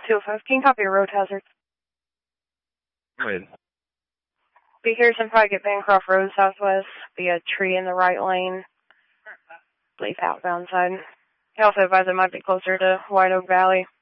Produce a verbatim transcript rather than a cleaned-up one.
two oh five, can you copy your road hazards? Wait. Be here and probably get Bancroft Road southwest, be a tree in the right lane. I believe outbound side. He also advised it might be closer to White Oak Valley.